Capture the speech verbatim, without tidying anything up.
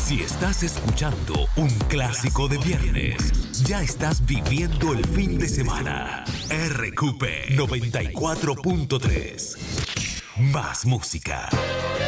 Si estás escuchando un clásico de viernes, ya estás viviendo el fin de semana. R Q P noventa y cuatro punto tres. Más música.